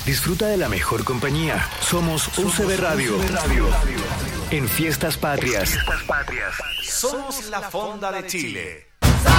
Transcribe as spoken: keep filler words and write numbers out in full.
Disfruta de la mejor compañía. Somos U C B Radio. En Fiestas Patrias. Somos la Fonda de Chile.